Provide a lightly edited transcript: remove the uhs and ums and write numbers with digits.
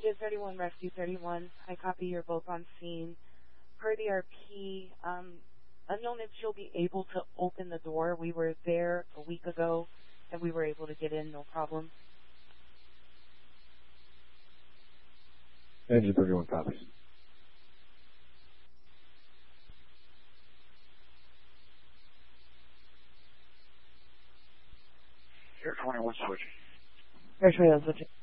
Engine 31, Rescue 31. I copy, you're both on scene. Per the RP, unknown if she'll be able to open the door. We were there a week ago, and we were able to get in, no problem. Engine 31 copies. Air 21 switching. Air 21 switching.